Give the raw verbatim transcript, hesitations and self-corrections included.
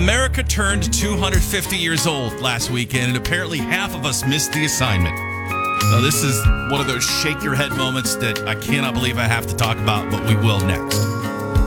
America turned two hundred fifty years old last weekend, and apparently half of us missed the assignment. So this is one of those shake your head moments that I cannot believe I have to talk about, but we will next.